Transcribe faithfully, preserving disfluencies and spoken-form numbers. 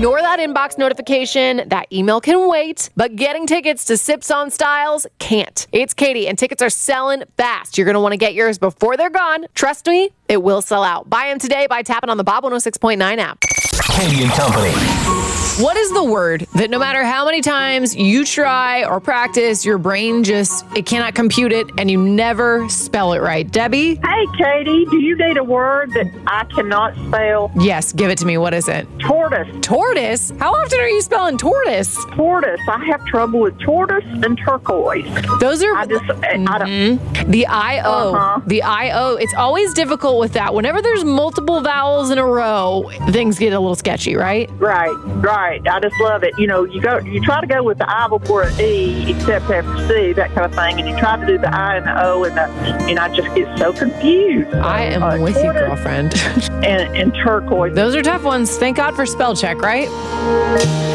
Ignore that inbox notification. That email can wait. But getting tickets to Sips on Styles can't. It's Katie, and tickets are selling fast. You're going to want to get yours before they're gone. Trust me, it will sell out. Buy them today by tapping on the Bob one oh six point nine app. Katie and Company. What is the word that no matter how many times you try or practice, your brain just, it cannot compute it and you never spell it right? Debbie? Hey, Katie, do you need a word that I cannot spell? Yes, give it to me. What is it? Tortoise. Tortoise? How often are you spelling tortoise? Tortoise. I have trouble with tortoise and turquoise. Those are I just, I don't. mm-hmm. the I O. Uh-huh. The I O. It's always difficult with that. Whenever there's multiple vowels in a row, things get a little sketchy, right? Right, right. I just love it. You know, you go, you try to go with the I before an E, except after C, that kind of thing, and you try to do the I and the O, and the, and I just get so confused. I am uh, with you, girlfriend. and, and turquoise. Those are tough ones. Thank God for spell check, right?